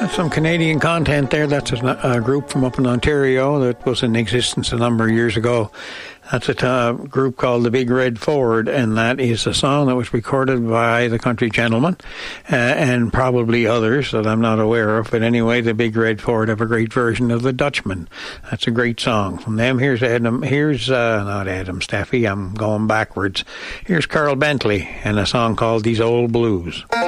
Some Canadian content there. That's a group from up in Ontario that was in existence a number of years ago. That's a group called the Big Red Ford, and that is a song that was recorded by the Country Gentlemen and probably others that I'm not aware of. But anyway, the Big Red Ford have a great version of The Dutchman. That's a great song from them. Here's not Adam Staffy, I'm going backwards. Here's Carl Bentley and a song called These Old Blues.